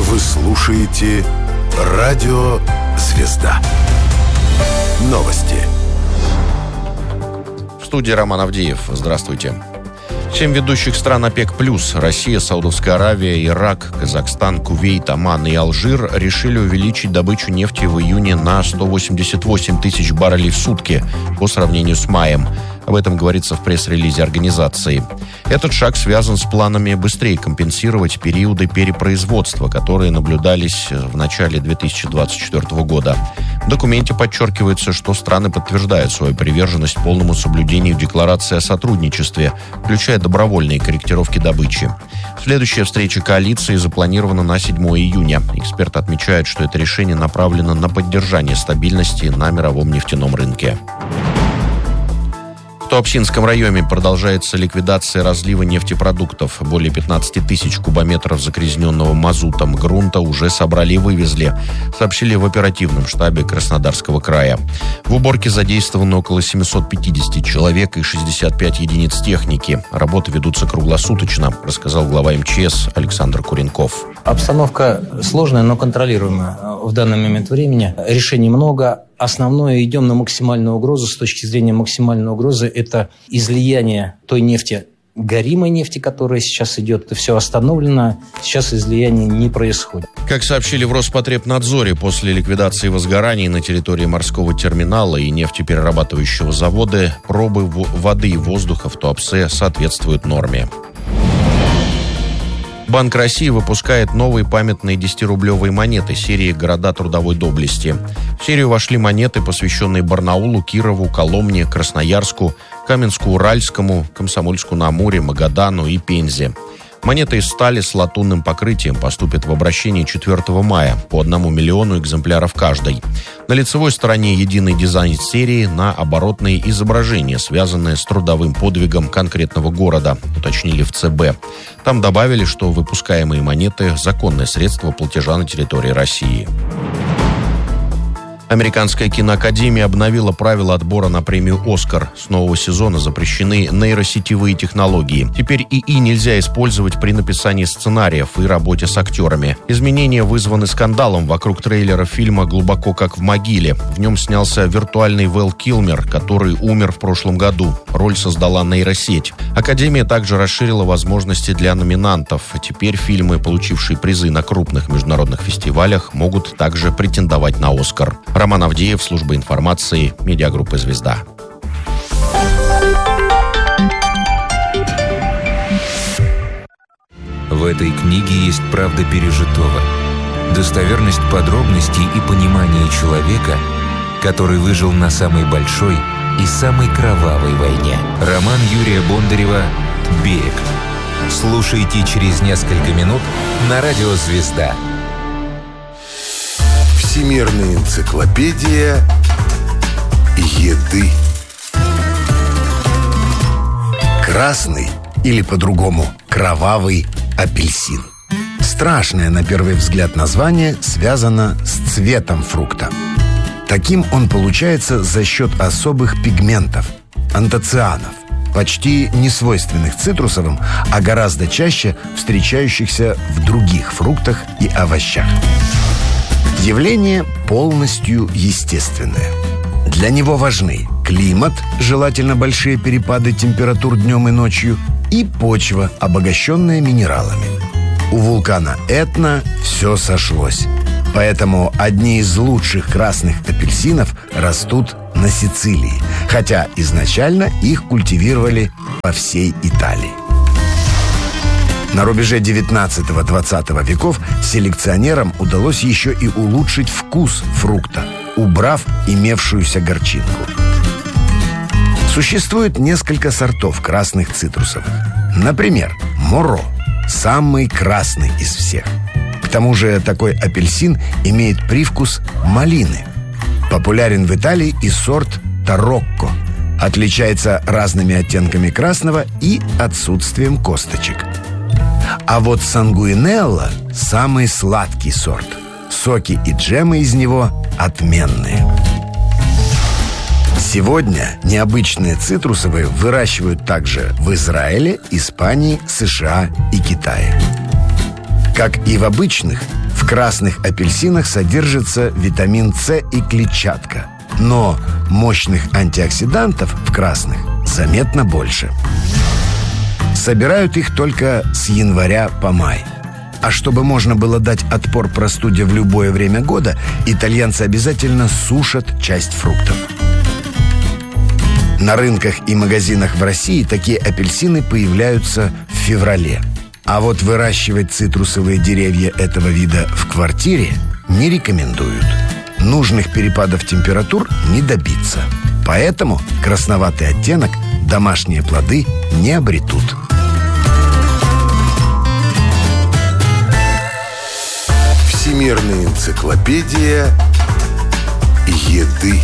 Вы слушаете «Радио Звезда». Новости. В студии Роман Авдеев. Здравствуйте. 7 ведущих стран ОПЕК+, Россия, Саудовская Аравия, Ирак, Казахстан, Кувейт, Оман и Алжир решили увеличить добычу нефти в июне на 188 тысяч баррелей в сутки по сравнению с маем. Об этом говорится в пресс-релизе организации. Этот шаг связан с планами быстрее компенсировать периоды перепроизводства, которые наблюдались в начале 2024 года. В документе подчеркивается, что страны подтверждают свою приверженность полному соблюдению декларации о сотрудничестве, включая добровольные корректировки добычи. Следующая встреча коалиции запланирована на 7 июня. Эксперты отмечают, что это решение направлено на поддержание стабильности на мировом нефтяном рынке. В Туапсинском районе продолжается ликвидация разлива нефтепродуктов. Более 15 тысяч кубометров загрязненного мазутом грунта уже собрали и вывезли, сообщили в оперативном штабе Краснодарского края. В уборке задействовано около 750 человек и 65 единиц техники. Работы ведутся круглосуточно, рассказал глава МЧС Александр Куренков. Обстановка сложная, но контролируемая в данный момент времени. Решений много. Основное, идем на максимальную угрозу. С точки зрения максимальной угрозы, это излияние той нефти, горимой нефти, которая сейчас идет. Это все остановлено. Сейчас излияние не происходит. Как сообщили в Роспотребнадзоре, после ликвидации возгораний на территории морского терминала и нефтеперерабатывающего завода пробы воды и воздуха в Туапсе соответствуют норме. Банк России выпускает новые памятные 10-рублевые монеты серии «Города трудовой доблести». В серию вошли монеты, посвященные Барнаулу, Кирову, Коломне, Красноярску, Каменску-Уральскому, Комсомольску-на-Амуре, Магадану и Пензе. Монеты из стали с латунным покрытием поступят в обращение 4 мая, по 1 миллиону экземпляров каждой. На лицевой стороне единый дизайн серии, на оборотные изображения, связанные с трудовым подвигом конкретного города, уточнили в ЦБ. Там добавили, что выпускаемые монеты – законное средство платежа на территории России. Американская киноакадемия обновила правила отбора на премию «Оскар». С нового сезона запрещены нейросетевые технологии. Теперь ИИ нельзя использовать при написании сценариев и работе с актерами. Изменения вызваны скандалом вокруг трейлера фильма «Глубоко как в могиле». В нем снялся виртуальный Вэл Килмер, который умер в прошлом году. Роль создала нейросеть. Академия также расширила возможности для номинантов. Теперь фильмы, получившие призы на крупных международных фестивалях, могут также претендовать на «Оскар». Роман Авдеев, служба информации, медиагруппа «Звезда». В этой книге есть правда пережитого, достоверность подробностей и понимание человека, который выжил на самой большой и самой кровавой войне. Роман Юрия Бондарева «Берег». Слушайте через несколько минут на радио «Звезда». Всемирная энциклопедия еды. Красный, или по-другому кровавый апельсин. Страшное на первый взгляд название связано с цветом фрукта. Таким он получается за счет особых пигментов – антоцианов, почти не свойственных цитрусовым, а гораздо чаще встречающихся в других фруктах и овощах. Явление полностью естественное. Для него важны климат, желательно большие перепады температур днем и ночью, и почва, обогащенная минералами. У вулкана Этна все сошлось. Поэтому одни из лучших красных апельсинов растут на Сицилии, хотя изначально их культивировали по всей Италии. На рубеже 19-20 веков селекционерам удалось еще и улучшить вкус фрукта, убрав имевшуюся горчинку. Существует несколько сортов красных цитрусовых. Например, Моро – самый красный из всех. К тому же такой апельсин имеет привкус малины. Популярен в Италии и сорт Тарокко. Отличается разными оттенками красного и отсутствием косточек. А вот Сангуинелла – самый сладкий сорт. Соки и джемы из него отменные. Сегодня необычные цитрусовые выращивают также в Израиле, Испании, США и Китае. Как и в обычных, В красных апельсинах содержится витамин С и клетчатка. Но мощных антиоксидантов в красных заметно больше. Собирают их только с января по май. А чтобы можно было дать отпор простуде в любое время года, итальянцы обязательно сушат часть фруктов. На рынках и магазинах в России такие апельсины появляются в феврале. А вот выращивать цитрусовые деревья этого вида в квартире не рекомендуют. Нужных перепадов температур не добиться. Поэтому красноватый оттенок домашние плоды не обретут. Всемирная энциклопедия еды.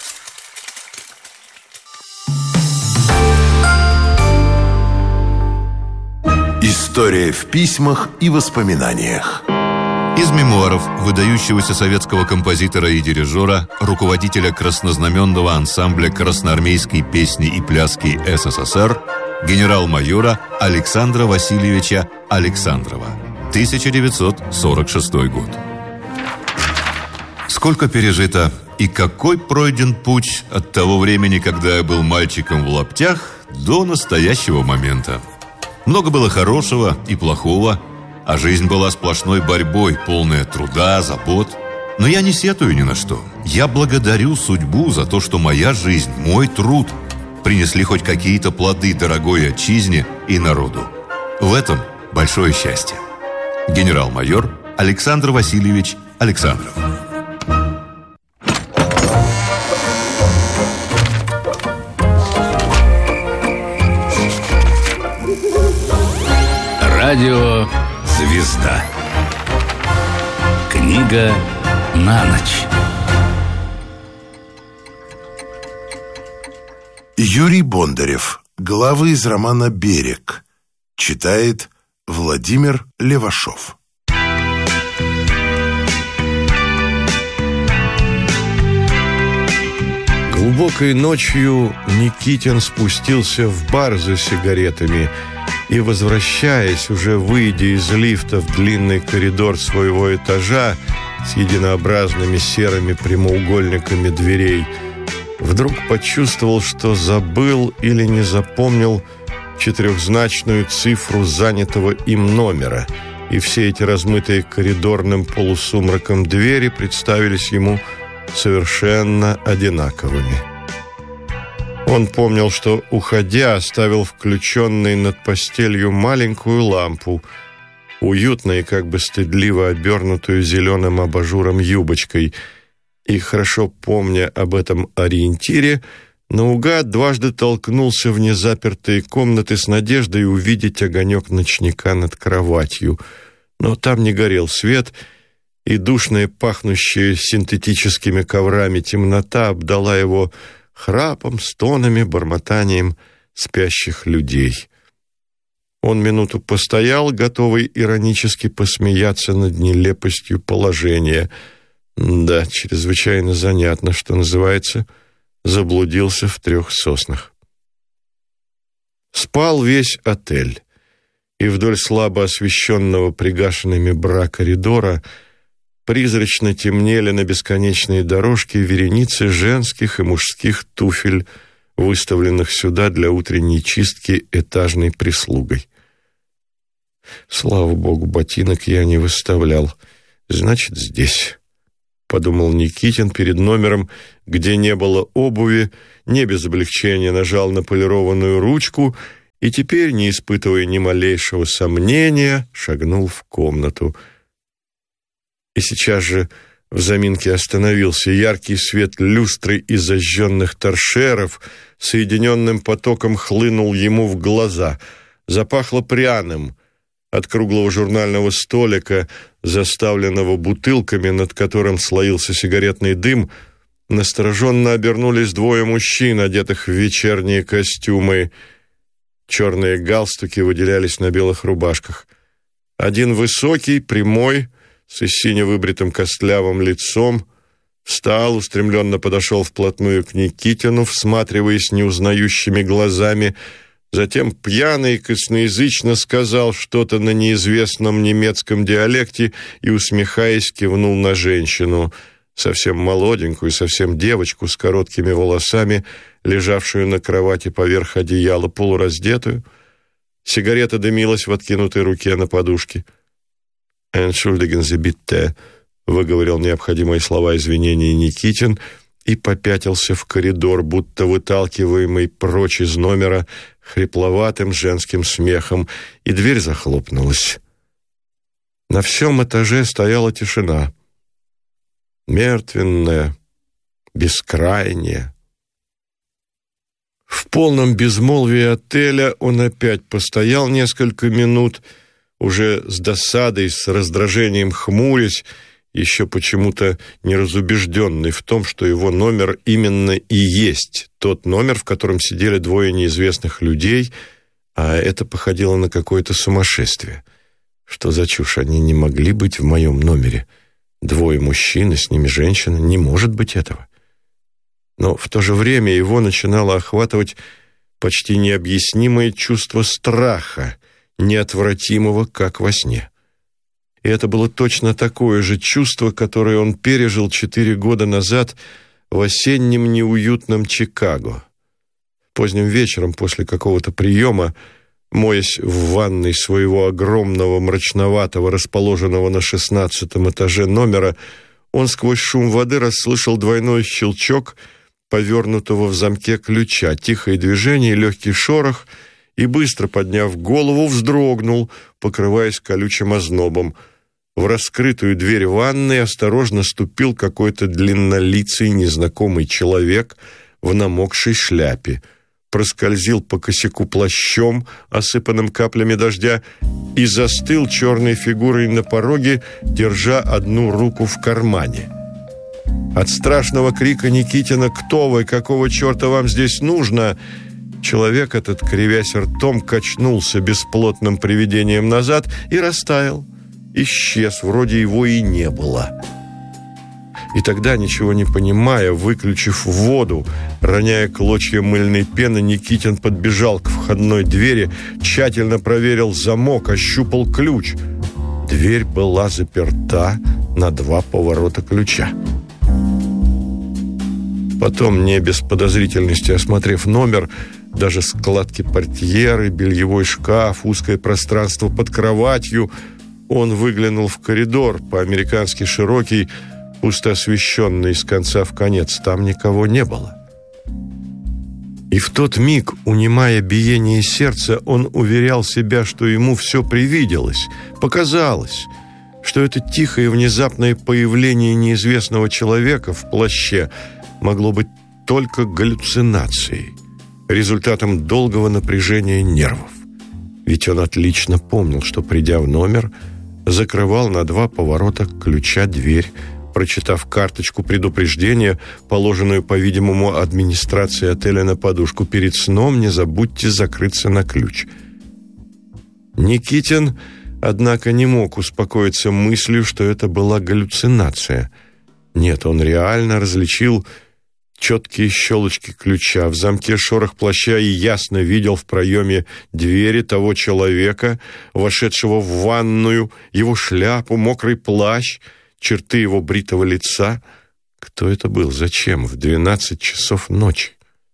История в письмах и воспоминаниях. Из мемуаров выдающегося советского композитора и дирижера, руководителя краснознаменного ансамбля красноармейской песни и пляски СССР, генерал-майора Александра Васильевича Александрова. 1946 год. Сколько пережито и какой пройден путь от того времени, когда я был мальчиком в лаптях, до настоящего момента. Много было хорошего и плохого, а жизнь была сплошной борьбой, полная труда, забот. Но я не сетую ни на что. Я благодарю судьбу за то, что моя жизнь, мой труд принесли хоть какие-то плоды дорогой отчизне и народу. В этом большое счастье. Генерал-майор Александр Васильевич Александров. Радио «Звезда». Книга на ночь. Юрий Бондарев. Главы из романа «Берег». Читает Владимир Левашов. Глубокой ночью Никитин спустился в бар за сигаретами и, возвращаясь, уже выйдя из лифта в длинный коридор своего этажа с единообразными серыми прямоугольниками дверей, вдруг почувствовал, что забыл или не запомнил четырехзначную цифру занятого им номера, и все эти размытые коридорным полусумраком двери представились ему совершенно одинаковыми. Он помнил, что, уходя, оставил включенной над постелью маленькую лампу, уютно и как бы стыдливо обернутую зеленым абажуром юбочкой, и, хорошо помня об этом ориентире, наугад дважды толкнулся в незапертые комнаты с надеждой увидеть огонек ночника над кроватью. Но там не горел свет, и душная, пахнущая синтетическими коврами темнота обдала его храпом, стонами, бормотанием спящих людей. Он минуту постоял, готовый иронически посмеяться над нелепостью положения. Да, чрезвычайно занятно, что называется, заблудился в 3 соснах. Спал весь отель, и вдоль слабо освещенного пригашенными бра коридора призрачно темнели на бесконечные дорожки вереницы женских и мужских туфель, выставленных сюда для утренней чистки этажной прислугой. Слава богу, ботинок я не выставлял. Значит, здесь, подумал Никитин перед номером, где не было обуви, не без облегчения нажал на полированную ручку и теперь, не испытывая ни малейшего сомнения, шагнул в комнату. И сейчас же в заминке остановился. Яркий свет люстры и зажженных торшеров соединенным потоком хлынул ему в глаза. Запахло пряным. От круглого журнального столика, заставленного бутылками, над которым слоился сигаретный дым, настороженно обернулись 2 мужчин, одетых в вечерние костюмы. Черные галстуки выделялись на белых рубашках. Один высокий, прямой, с сине выбритым костлявым лицом, встал, устремленно подошел вплотную к Никитину, всматриваясь неузнающими глазами. Затем пьяный косноязычно сказал что-то на неизвестном немецком диалекте и, усмехаясь, кивнул на женщину, совсем молоденькую, совсем девочку с короткими волосами, лежавшую на кровати поверх одеяла, полураздетую. Сигарета дымилась в откинутой руке на подушке. «Entschuldigen Sie bitte», — выговорил необходимые слова извинения Никитин и попятился в коридор, будто выталкиваемый прочь из номера хрипловатым женским смехом, и дверь захлопнулась. На всем этаже стояла тишина. Мертвенная, бескрайняя. В полном безмолвии отеля он опять постоял несколько минут, уже с досадой, с раздражением хмурясь, еще почему-то неразубежденный в том, что его номер именно и есть тот номер, в котором сидели двое неизвестных людей, а это походило на какое-то сумасшествие. Что за чушь? Они не могли быть в моем номере. Двое мужчин, и с ними женщина. Не может быть этого. Но в то же время его начинало охватывать почти необъяснимое чувство страха, неотвратимого, как во сне. И это было точно такое же чувство, которое он пережил 4 года назад в осеннем неуютном Чикаго. Поздним вечером после какого-то приема, моясь в ванной своего огромного мрачноватого, расположенного на 16-м этаже номера, он сквозь шум воды расслышал двойной щелчок повернутого в замке ключа, тихое движение, легкий шорох, и, быстро подняв голову, вздрогнул, покрываясь колючим ознобом. В раскрытую дверь ванной осторожно ступил какой-то длиннолицый незнакомый человек в намокшей шляпе, проскользил по косяку плащом, осыпанным каплями дождя, и застыл черной фигурой на пороге, держа одну руку в кармане. От страшного крика Никитина «Кто вы? Какого черта вам здесь нужно?» человек этот, кривясь ртом, качнулся бесплотным привидением назад и растаял. Исчез, вроде его и не было. И тогда, ничего не понимая, выключив воду, роняя клочья мыльной пены, Никитин подбежал к входной двери, тщательно проверил замок, ощупал ключ. Дверь была заперта на 2 поворота ключа. Потом, не без подозрительности осмотрев номер, даже складки портьеры, бельевой шкаф, узкое пространство под кроватью, он выглянул в коридор, по-американски широкий, пусто освещенный с конца в конец. Там никого не было. И в тот миг, унимая биение сердца, он уверял себя, что ему все привиделось, показалось, что это тихое внезапное появление неизвестного человека в плаще могло быть только галлюцинацией, результатом долгого напряжения нервов. Ведь он отлично помнил, что, придя в номер, закрывал на 2 поворота ключа дверь, прочитав карточку предупреждения, положенную, по-видимому, администрацией отеля на подушку: перед сном не забудьте закрыться на ключ. Никитин, однако, не мог успокоиться мыслью, что это была галлюцинация. Нет, он реально различил четкие щелочки ключа, в замке шорох плаща и ясно видел в проеме двери того человека, вошедшего в ванную, его шляпу, мокрый плащ, черты его бритого лица. Кто это был? Зачем? В 12 часов ночи.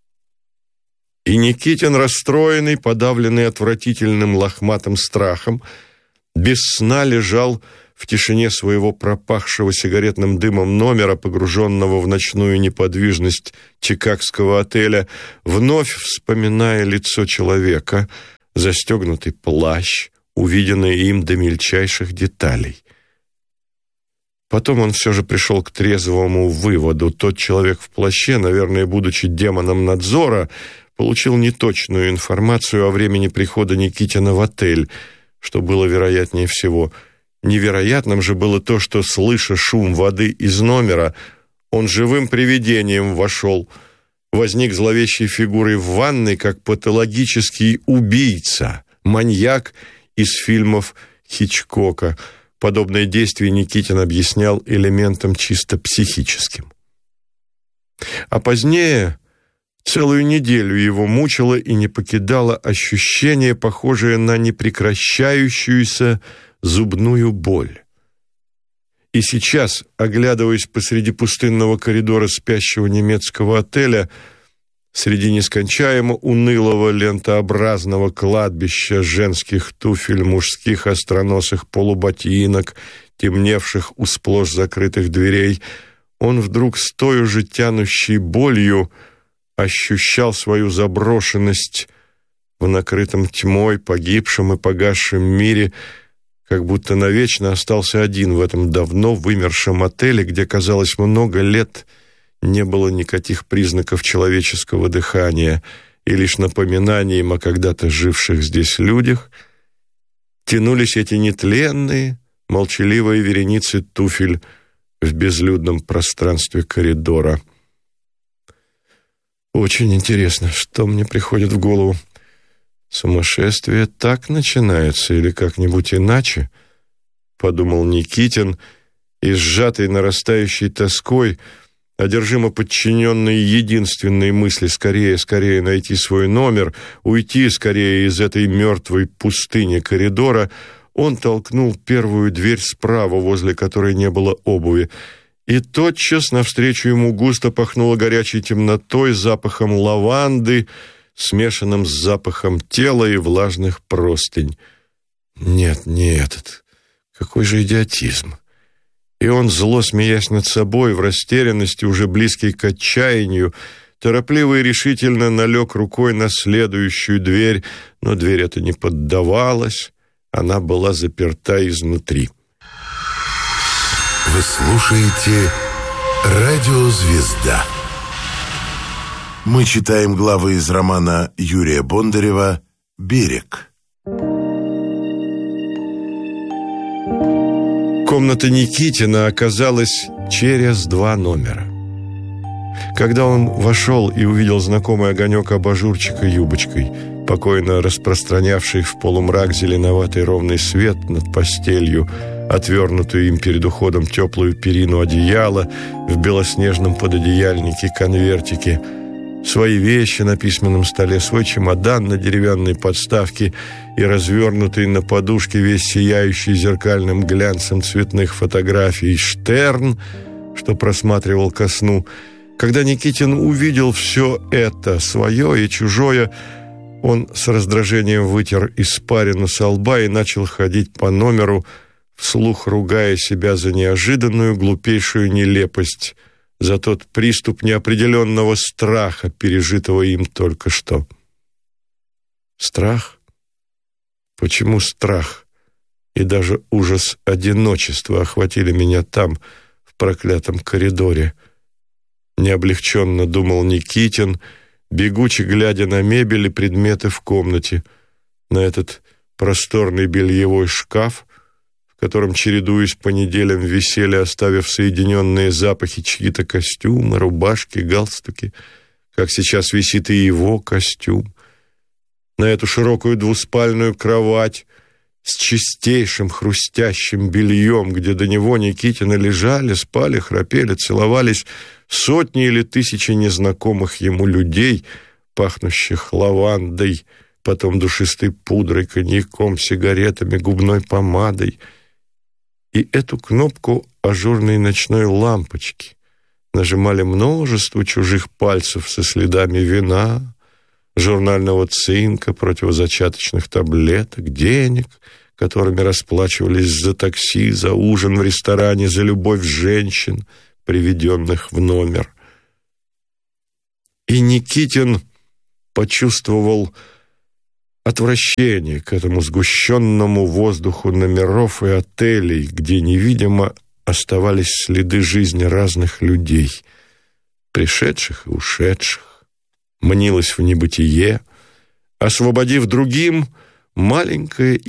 И Никитин, расстроенный, подавленный отвратительным лохматым страхом, без сна лежал в тишине своего пропахшего сигаретным дымом номера, погруженного в ночную неподвижность чикагского отеля, вновь вспоминая лицо человека, застегнутый плащ, увиденный им до мельчайших деталей. Потом он все же пришел к трезвому выводу: тот человек в плаще, наверное, будучи демоном надзора, получил неточную информацию о времени прихода Никитина в отель, что было вероятнее всего. Невероятным же было то, что, слыша шум воды из номера, он живым привидением вошел, возник зловещей фигурой в ванной, как патологический убийца, маньяк из фильмов Хичкока. Подобное действие Никитин объяснял элементом чисто психическим. А позднее Целую неделю его мучило и не покидало ощущение, похожее на непрекращающуюся зубную боль. И сейчас, оглядываясь посреди пустынного коридора спящего немецкого отеля, среди нескончаемо унылого лентообразного кладбища женских туфель, мужских остроносых полуботинок, темневших у сплошь закрытых дверей, он вдруг с той же тянущей болью ощущал свою заброшенность в накрытом тьмой, погибшем и погасшем мире, как будто навечно остался один в этом давно вымершем отеле, где, казалось, много лет не было никаких признаков человеческого дыхания, и лишь напоминанием о когда-то живших здесь людях тянулись эти нетленные, молчаливые вереницы туфель в безлюдном пространстве коридора. Очень интересно, что мне приходит в голову. Сумасшествие так начинается или как-нибудь иначе? Подумал Никитин, и сжатый нарастающей тоской, одержимо подчиненный единственной мысли скорее найти свой номер, уйти скорее из этой мертвой пустыни коридора, он толкнул первую дверь справа, возле которой не было обуви, и тотчас навстречу ему густо пахнуло горячей темнотой, запахом лаванды, смешанным с запахом тела и влажных простынь. Нет, какой же идиотизм! И он, зло смеясь над собой, в растерянности, уже близкий к отчаянию, торопливо и решительно налег рукой на следующую дверь, но дверь эта не поддавалась, она была заперта изнутри. Вы слушаете «Радио Звезда». Мы читаем главы из романа Юрия Бондарева «Берег». Комната Никитина оказалась через 2 номера. Когда он вошел и увидел знакомый огонек абажурчика юбочкой, покойно распространявший в полумрак зеленоватый ровный свет над постелью, отвернутую им перед уходом теплую перину одеяла, в белоснежном пододеяльнике конвертике, свои вещи на письменном столе, свой чемодан на деревянной подставке и развернутый на подушке весь сияющий зеркальным глянцем цветных фотографий Штерн, что просматривал ко сну. Когда Никитин увидел все это, свое и чужое, он с раздражением вытер испарину со лба и начал ходить по номеру, вслух ругая себя за неожиданную, глупейшую нелепость, за тот приступ неопределенного страха, пережитого им только что. Страх? Почему страх и даже ужас одиночества охватили меня там, в проклятом коридоре? Необлегченно думал Никитин, бегуче глядя на мебель и предметы в комнате, на этот просторный бельевой шкаф, в котором, чередуясь по неделям, висели, оставив соединенные запахи, чьи-то костюмы, рубашки, галстуки, как сейчас висит и его костюм, на эту широкую двуспальную кровать с чистейшим хрустящим бельем, где до него Никитина лежали, спали, храпели, целовались сотни или тысячи незнакомых ему людей, пахнущих лавандой, потом душистой пудрой, коньяком, сигаретами, губной помадой, и эту кнопку ажурной ночной лампочки нажимали множество чужих пальцев со следами вина, журнального цинка, противозачаточных таблеток, денег, которыми расплачивались за такси, за ужин в ресторане, за любовь женщин, приведенных в номер. И Никитин почувствовал отвращение к этому сгущенному воздуху номеров и отелей, где невидимо оставались следы жизни разных людей, пришедших и ушедших, мнилось в небытие, освободив другим маленькое